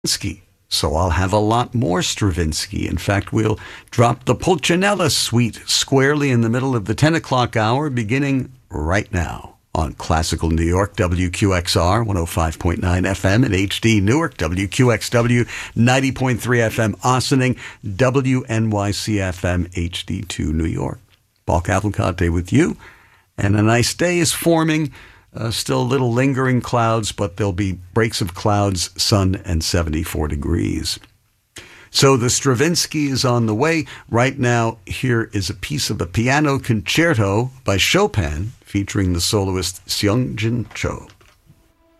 Stravinsky. So I'll have a lot more Stravinsky. In fact, we'll drop the Pulcinella Suite squarely in the middle of the 10 o'clock hour, beginning right now on Classical New York, WQXR 105.9 FM in HD Newark, WQXW 90.3 FM Ossining, WNYC FM HD2 New York. Paul Cavalcante with you, and a nice day is forming. Still little lingering clouds, but there'll be breaks of clouds, sun, and 74 degrees. So the Stravinsky is on the way. Right now, here is a piece of a piano concerto by Chopin featuring the soloist Seung-Jin Cho.